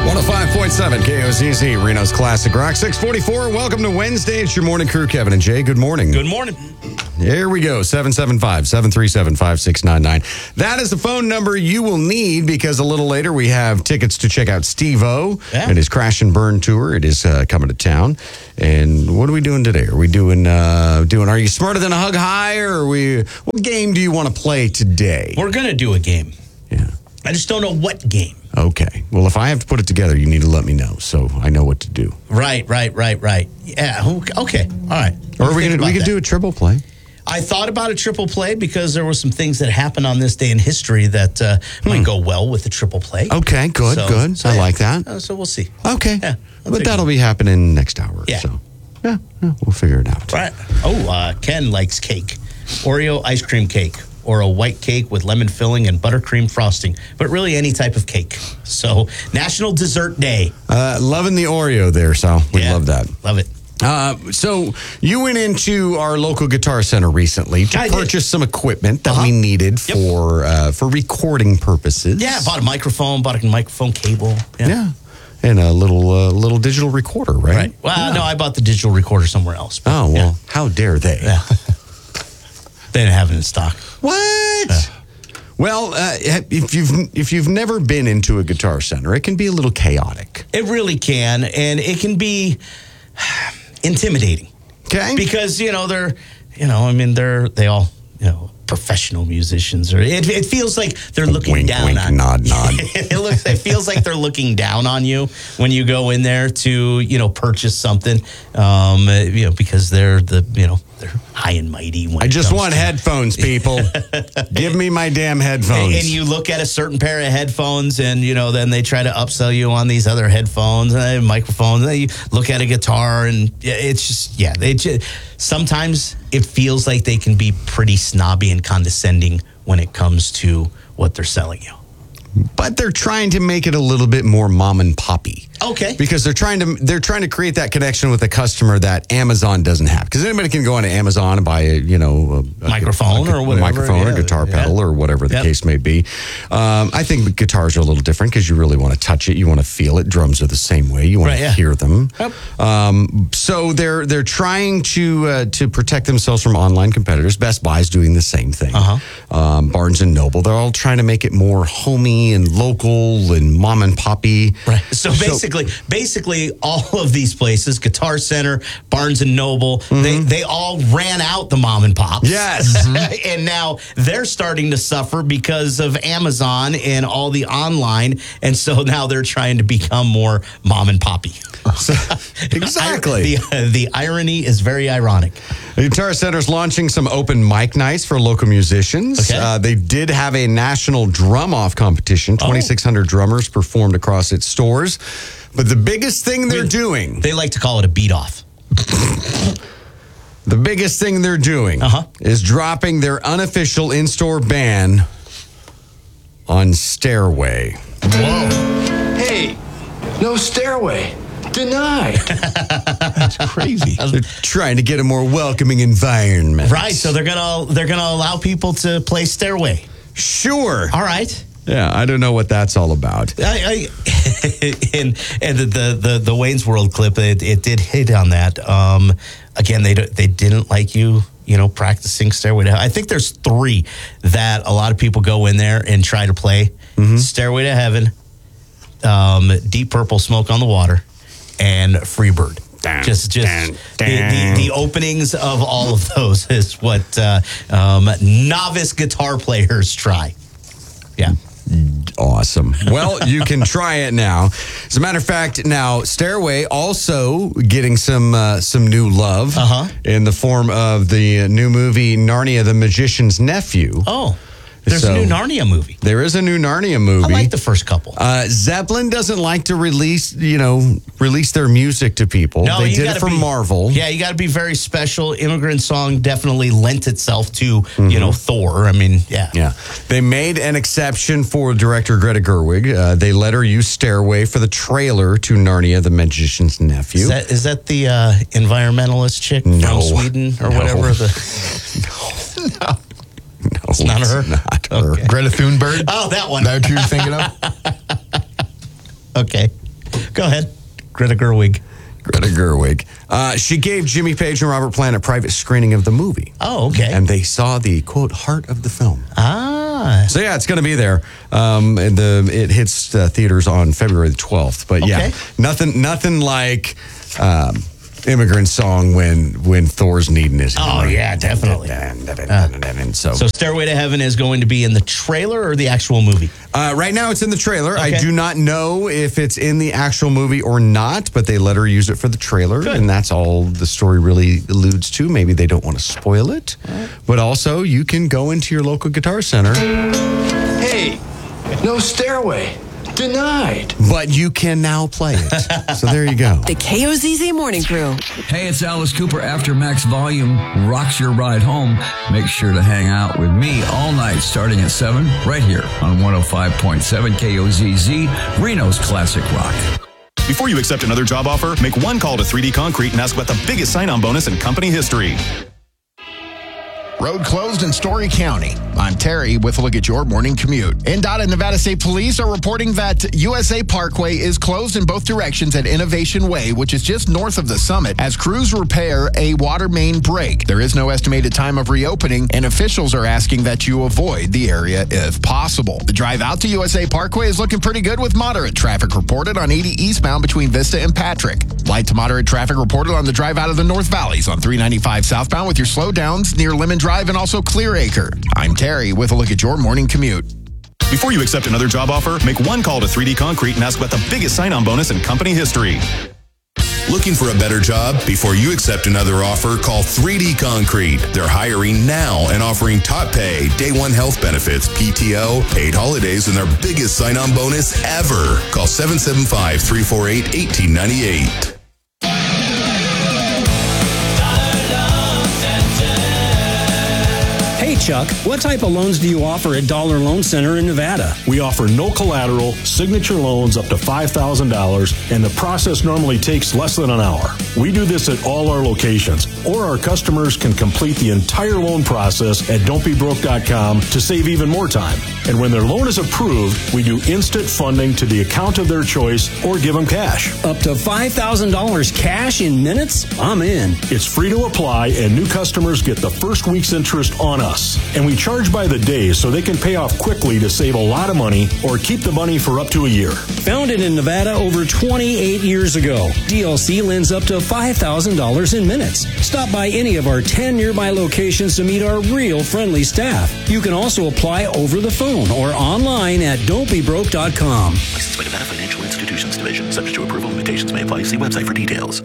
105.7 KOZZ, Reno's Classic Rock. 644, welcome to Wednesday. It's your morning crew, Kevin and Jay. Good morning. Good morning. Here we go, 775-737-5699. That is the phone number you will need because a little later we have tickets to check out Steve-O and his Crash and Burn tour. It is coming to town. And what are we doing today? Are we doing Are You Smarter Than a Hug High? Or what game do you want to play today? We're going to do a game. Yeah. I just don't know what game. Okay. Well, if I have to put it together, you need to let me know so I know what to do. Right. Yeah. Okay. All right. Or we could do a triple play. I thought about a triple play because there were some things that happened on this day in history that might go well with the triple play. Okay, good. I like that. So we'll see. Okay. Yeah, but that'll be happening next hour. Yeah. So, yeah, we'll figure it out. Right. Oh, Ken likes cake. Oreo ice cream cake or a white cake with lemon filling and buttercream frosting, but really any type of cake. So, National Dessert Day. Loving the Oreo there, Sal. We love that. Love it. So you went into our local Guitar Center recently to purchase some equipment that we needed for recording purposes. Yeah, bought a microphone cable. Yeah. And a little digital recorder, right? Well, no, I bought the digital recorder somewhere else. Oh, well, how dare they? Yeah. They didn't have it in stock. What? Well, if you've never been into a Guitar Center, it can be a little chaotic. It really can, and it can be intimidating. Okay. Because, they all, professional musicians, or it feels like they're looking wink, down wink, on nod. it feels like they're looking down on you when you go in there to, purchase something, because they're they're high and mighty. I just want headphones, people. Give me my damn headphones. And you look at a certain pair of headphones and, then they try to upsell you on these other headphones and microphones. And then you look at a guitar and sometimes it feels like they can be pretty snobby and condescending when it comes to what they're selling you. But they're trying to make it a little bit more mom and poppy. Okay. Because they're trying to create that connection with the customer that Amazon doesn't have. Because anybody can go onto Amazon and buy a microphone or whatever. Microphone or guitar pedal or whatever the case may be. I think guitars are a little different because you really want to touch it. You want to feel it. Drums are the same way. You want to hear them. Yep. So they're trying to protect themselves from online competitors. Best Buy's doing the same thing. Barnes and Noble. They're all trying to make it more homey and local and mom and poppy. Right. So basically all of these places, Guitar Center, Barnes and Noble, they all ran out the mom and pops. Yes. And now they're starting to suffer because of Amazon and all the online. And so now they're trying to become more mom and poppy. Exactly. The irony is very ironic. The Guitar Center is launching some open mic nights for local musicians. Okay. They did have a national drum-off competition. 2,600 drummers performed across its stores. But the biggest thing they're doing... They like to call it a beat-off. The biggest thing they're doing is dropping their unofficial in-store ban on Stairway. Whoa. Hey, no Stairway. Denied. That's crazy. They're trying to get a more welcoming environment. Right, so they're gonna allow people to play Stairway. Sure. All right. Yeah, I don't know what that's all about. And the Wayne's World clip, it did hit on that. Again, they didn't like you practicing Stairway to Heaven. I think there's 3 that a lot of people go in there and try to play. Stairway to Heaven, Deep Purple, Smoke on the Water, and Freebird. The openings of all of those is what novice guitar players try. Yeah. Awesome. Well, you can try it now. As a matter of fact, now Stairway also getting some new love in the form of the new movie Narnia: The Magician's Nephew. Oh. There's a new Narnia movie. There is a new Narnia movie. I like the first couple. Zeppelin doesn't like to release their music to people. No, they did it for Marvel. Yeah, you got to be very special. Immigrant Song definitely lent itself to, Thor. I mean, yeah. Yeah. They made an exception for director Greta Gerwig. They let her use Stairway for the trailer to Narnia: The Magician's Nephew. Is that the environmentalist chick from Sweden or whatever? No. No, it's not her. Not her. Okay. Greta Thunberg. Oh, that one. That what you're thinking of? Okay. Go ahead. Greta Gerwig. Greta Gerwig. She gave Jimmy Page and Robert Plant a private screening of the movie. Oh, okay. And they saw the, quote, heart of the film. Ah. So, yeah, it's going to be there. It hits theaters on February the 12th. But, yeah, nothing like Immigrant Song when Thor's needing his hammer. Oh, yeah, definitely. So Stairway to Heaven is going to be in the trailer or the actual movie? Right now it's in the trailer. Okay. I do not know if it's in the actual movie or not, but they let her use it for the trailer. Good. And that's all the story really alludes to. Maybe they don't want to spoil it. But also, you can go into your local Guitar Center. Hey, no stairway. Denied. But you can now play it. So there you go. The KOZZ Morning Crew. Hey, it's Alice Cooper. After Max Volume rocks your ride home, make sure to hang out with me all night starting at 7 right here on 105.7 KOZZ, Reno's Classic Rock. Before you accept another job offer, make one call to 3D Concrete and ask about the biggest sign-on bonus in company history. Road closed in Story County. I'm Terry with a look at your morning commute. NDOT Nevada State Police are reporting that USA Parkway is closed in both directions at Innovation Way, which is just north of the summit, as crews repair a water main break. There is no estimated time of reopening, and officials are asking that you avoid the area if possible. The drive out to USA Parkway is looking pretty good with moderate traffic reported on 80 eastbound between Vista and Patrick. Light to moderate traffic reported on the drive out of the North Valleys on 395 southbound with your slowdowns near Lemon Drive and also Clearacre. I'm Terry with a look at your morning commute. Before you accept another job offer, make one call to 3D Concrete and ask about the biggest sign-on bonus in company history. Looking for a better job? Before you accept another offer, call 3D Concrete. They're hiring now and offering top pay, day one health benefits, PTO, paid holidays, and their biggest sign-on bonus ever. Call 775-348-1898. Hey Chuck, what type of loans do you offer at Dollar Loan Center in Nevada? We offer no collateral, signature loans up to $5,000, and the process normally takes less than an hour. We do this at all our locations, or our customers can complete the entire loan process at don'tbebroke.com to save even more time. And when their loan is approved, we do instant funding to the account of their choice or give them cash. Up to $5,000 cash in minutes? I'm in. It's free to apply, and new customers get the first week's interest on us. And we charge by the day so they can pay off quickly to save a lot of money or keep the money for up to a year. Founded in Nevada over 28 years ago, DLC lends up to $5,000 in minutes. Stop by any of our 10 nearby locations to meet our real friendly staff. You can also apply over the phone or online at don'tbebroke.com. Licensed by Nevada Financial Institutions Division. Subject to approval. Limitations may apply. See website for details.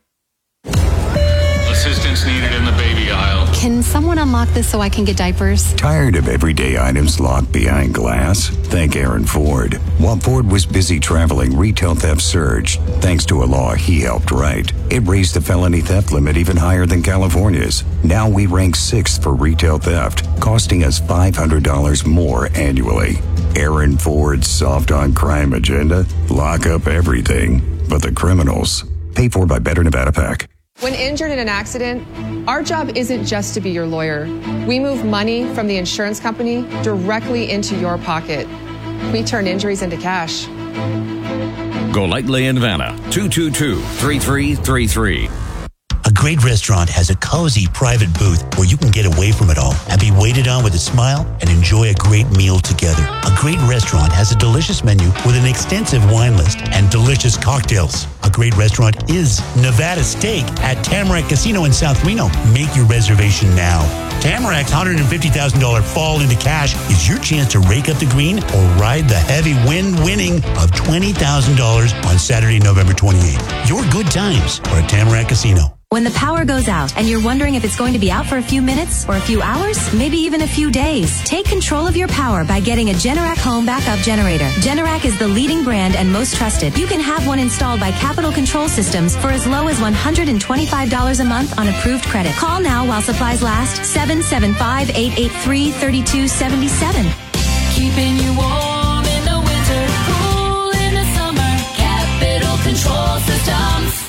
Assistance needed in the baby aisle. Can someone unlock this so I can get diapers? Tired of everyday items locked behind glass? Thank Aaron Ford. While Ford was busy traveling, retail theft surged. Thanks to a law he helped write. It raised the felony theft limit even higher than California's. Now we rank 6th for retail theft, costing us $500 more annually. Aaron Ford's soft on crime agenda? Lock up everything but the criminals. Paid for by Better Nevada PAC. When injured in an accident, our job isn't just to be your lawyer. We move money from the insurance company directly into your pocket. We turn injuries into cash. Go Lightly in Nevada, 222-3333. A great restaurant has a cozy private booth where you can get away from it all and be waited on with a smile and enjoy a great meal together. A great restaurant has a delicious menu with an extensive wine list and delicious cocktails. A great restaurant is Nevada Steak at Tamarack Casino in South Reno. Make your reservation now. Tamarack's $150,000 fall into cash is your chance to rake up the green or ride the heavy winning of $20,000 on Saturday, November 28th. Your good times are at Tamarack Casino. When the power goes out and you're wondering if it's going to be out for a few minutes or a few hours, maybe even a few days, take control of your power by getting a Generac home backup generator. Generac is the leading brand and most trusted. You can have one installed by Capital Control Systems for as low as $125 a month on approved credit. Call now while supplies last. 775-883-3277. Keeping you warm in the winter, cool in the summer. Capital Control Systems.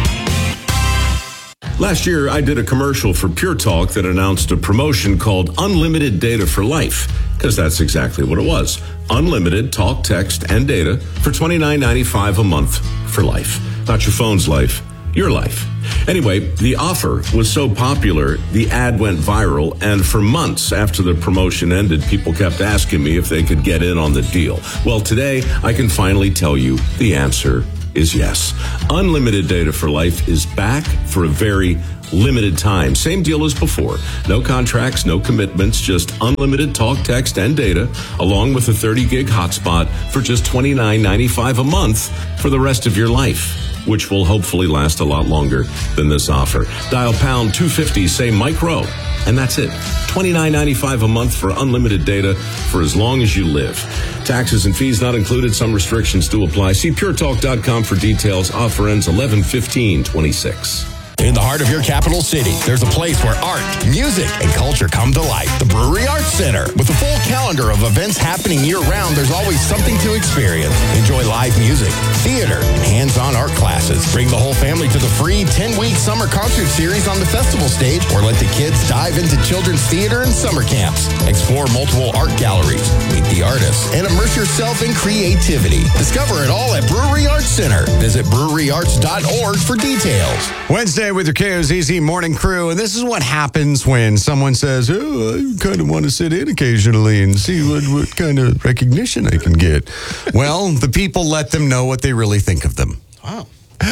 Last year, I did a commercial for Pure Talk that announced a promotion called Unlimited Data for Life. because that's exactly what it was. Unlimited talk, text, and data for $29.95 a month for life. Not your phone's life, your life. Anyway, the offer was so popular, the ad went viral, and for months after the promotion ended, people kept asking me if they could get in on the deal. Well, today, I can finally tell you the answer is yes. Unlimited data for life is back for a very limited time. Same deal as before. No contracts, no commitments, just unlimited talk, text, and data, along with a 30-gig hotspot for just $29.95 a month for the rest of your life, which will hopefully last a lot longer than this offer. Dial pound 250, say Mike Rowe, and that's it. $29.95 a month for unlimited data for as long as you live. Taxes and fees not included. Some restrictions do apply. See puretalk.com for details. Offer ends 11/15/26. In the heart of your capital city, there's a place where art, music, and culture come to life. The Brewery Arts Center. With a full calendar of events happening year-round, there's always something to experience. Enjoy live music, theater, and hands-on art classes. Bring the whole family to the free 10-week summer concert series on the festival stage, or let the kids dive into children's theater and summer camps. Explore multiple art galleries, meet the artists, and immerse yourself in creativity. Discover it all at Brewery Arts Center. Visit breweryarts.org for details. Wednesday with your KOZZ morning crew, and this is what happens when someone says, "Oh, I kind of want to sit in occasionally and see what kind of recognition I can get." Well, the people let them know what they really think of them. Wow.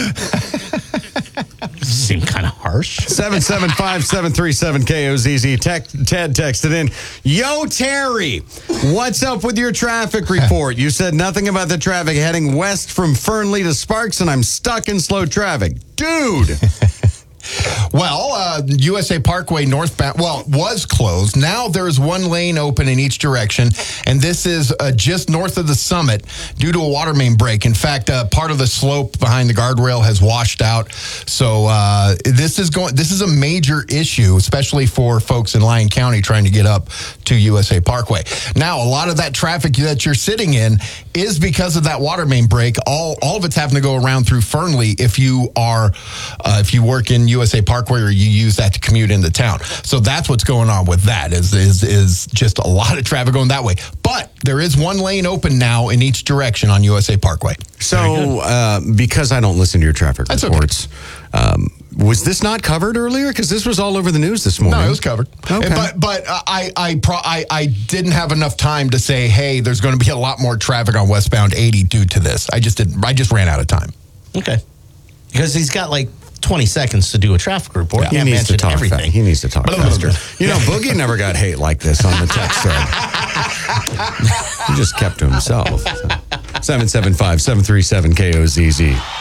Seem kind of harsh. 775-737-KOZZ. Ted texted in, "Yo, Terry, what's up with your traffic report? You said nothing about the traffic heading west from Fernley to Sparks, and I'm stuck in slow traffic." Dude. Well, USA Parkway northbound, was closed. Now there's one lane open in each direction, and this is just north of the summit due to a water main break. In fact, part of the slope behind the guardrail has washed out. So this is a major issue, especially for folks in Lyon County trying to get up to USA Parkway. Now, a lot of that traffic that you're sitting in is because of that water main break. All of it's having to go around through Fernley if you work in USA Parkway or you use that to commute into town. So that's what's going on with that is just a lot of traffic going that way. But there is one lane open now in each direction on USA Parkway. So because I don't listen to your traffic reports, was this not covered earlier? Because this was all over the news this morning. No, it was covered. Okay. But I didn't have enough time to say, hey, there's going to be a lot more traffic on westbound 80 due to this. I just ran out of time. Okay. Because he's got like 20 seconds to do a traffic report. Yeah, he needs to talk everything. He needs to talk faster. You know, Boogie never got hate like this on the text thread. He just kept to himself. 775-737-KOZZ.